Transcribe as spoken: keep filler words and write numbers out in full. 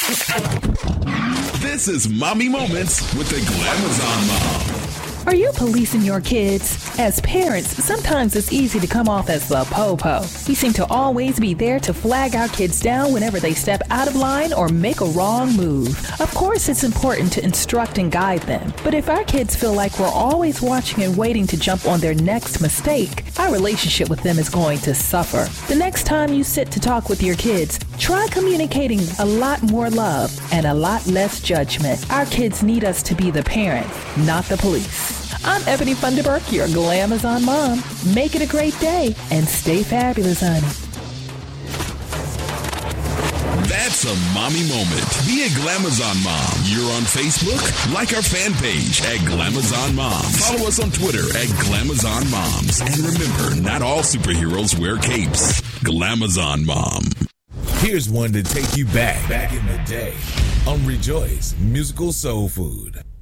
This is Mommy Moments with the Glamazon Mom. Are you policing your kids? As parents, sometimes it's easy to come off as the po-po. We seem to always be there to flag our kids down whenever they step out of line or make a wrong move. Of course, it's important to instruct and guide them. But if our kids feel like we're always watching and waiting to jump on their next mistake, our relationship with them is going to suffer. The next time you sit to talk with your kids, try communicating a lot more love and a lot less judgment. Our kids need us to be the parent, not the police. I'm Ebony Funderburk, your Glamazon Mom. Make it a great day and stay fabulous, honey. That's a mommy moment. Be a Glamazon Mom. You're on Facebook? Like our fan page at Glamazon Moms. Follow us on Twitter at Glamazon Moms. And remember, not all superheroes wear capes. Glamazon Mom. Here's one to take you back, back in the day on Rejoice Musical Soul Food.